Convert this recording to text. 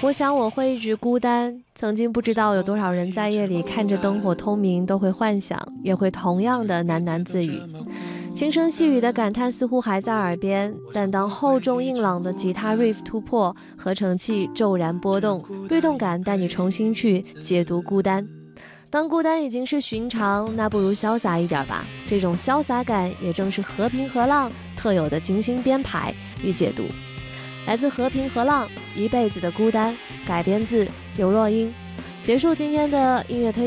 我想我会一直孤单，曾经不知道有多少人在夜里看着灯火通明都会幻想，也会同样的喃喃自语。轻声细语的感叹似乎还在耳边，但当厚重硬朗的吉他 riff 突破，合成器骤然波动，律动感带你重新去解读孤单。当孤单已经是寻常，那不如潇洒一点吧，这种潇洒感也正是和平和浪特有的精心编排与解读。来自和平和浪一辈子的孤单，改编自刘若英。结束今天的音乐推